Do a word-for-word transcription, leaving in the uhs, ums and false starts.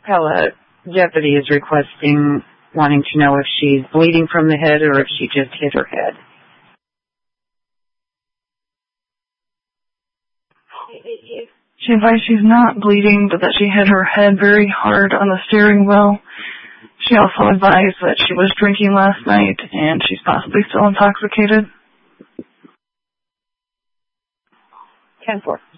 Pella, deputy is requesting, wanting to know if she's bleeding from the head or if she just hit her head. She advised she's not bleeding, but that she hit her head very hard on the steering wheel. She also advised that she was drinking last night and she's possibly still intoxicated. ten four.